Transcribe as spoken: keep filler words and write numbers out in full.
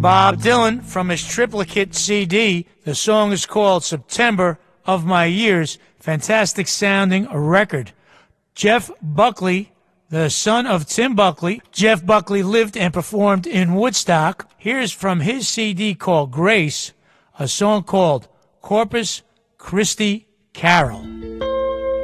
Bob Dylan from his triplicate C D. The song is called September of My Years. Fantastic sounding record. Jeff Buckley, the son of Tim Buckley. Jeff Buckley lived and performed in Woodstock. Here's from his C D called Grace, a song called Corpus Christi Carol.